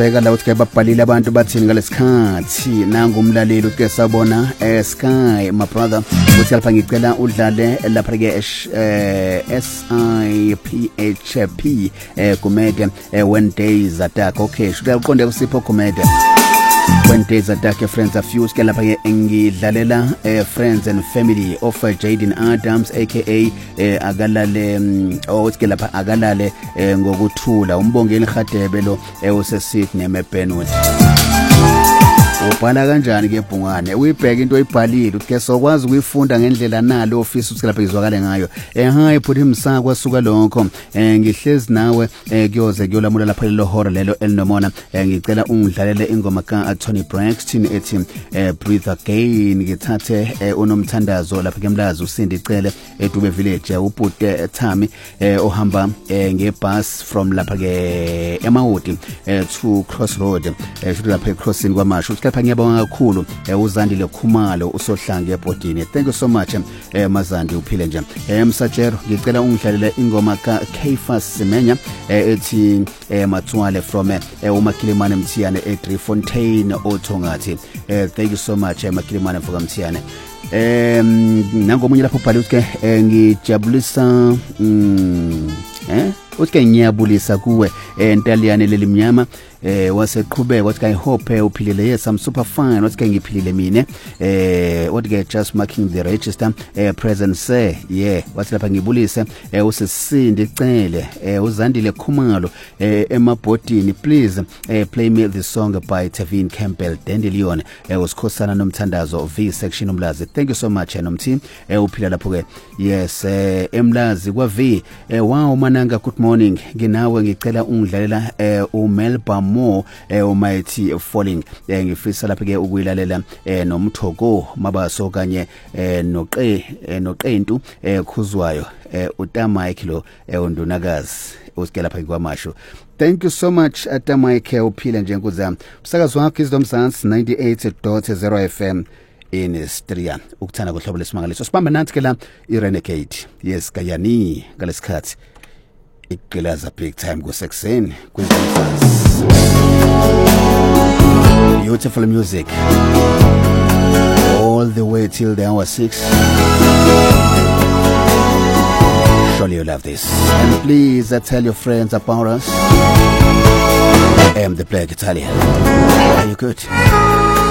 siyabheka la ukuthi ke babhalile abantu bathini ngalesikhathi nangumlaleli ukuthi ke sabona Sky my brother uthi lapha ngicela udlale lapha ke SIPHP comedy when days attack. Okay, shudla uqonde kusipho comedy when days attack friends of few ke lapha ke ngidlalela friends and family of Jaden Adams aka akalale othi lapha akalale ngokuthula umbongeni Khadebe lo useSydney eBenwood. Ubhala kanjani ke Bhungane uyibheka into oyibhalile ukuthi ke sokwazi ukuyifunda ngendlela nalo office ukuthi lapha izwakale ngayo hi phuthi msakwa suka lonke ngihlezi nawe kuyoze kuyolamula lapha lelo hora lelo elinomona ngicela ungidlalele ingoma ka Tony Braxton ethi breathe again ngithathe unomthandazo lapha ke Mlazi usindi icele eDube village ubhuti Thami ohamba ngebus from lapha ke eMawoti to Crossroad futhi lapha crossing kwaMashu lapha ngiyabonga kakhulu uZandile Khumalo usohlanga ebhodini. Thank you so much Mazandi uphile nje. Msajero ngicela ungidlalele ingoma ka Kayfas Semenya ethi Matswale from uMakilimane Mthiyane eDriefontein oThongathi. Thank you so much Makilimane mfoka Mthiyane. Nangomunye lapho ubhale ukuthi ke ngijabulisa uthi ngiyabulisa kuwe entaliyane lelimnyama waseqhubeka wathi I hope uphilile. Yes, I'm super fine. Wathi ngiphilile mina wathi ke just marking the register present say yeah wathi lapha ngibulise usesindi icele uZandile Khumalo emabhodini. Please play me the song by Tavin Campbell Dandelion usikhosana nomthandazo V section uMlazi. Thank you so much nomthi uphila lapho ke. Yes eMlazi kwa V wow mananga good morning nginawe ngicela ungidlalela uMelba Mo uMighty falling ngifisa lapha ke ukuyilalela nomthoko mabaso kanye noqentu khuzwayo uTamike lo undunakazi usikela lapha kwaMashu. Thank you so much Tamike uphile nje nkuzami. Umsakazo wakho iZom Sans 98.0 FM in Istria ukuthana kohlobo lesimangaliso sibamba nathi ke la iRenegade. Yes kayani ngalesikhathi iqhelaza big time kusekuseni kwiZomsans. Beautiful music all the way till the hour 6. Surely you love this and please tell your friends about us. I am the Black Italian. Are you good?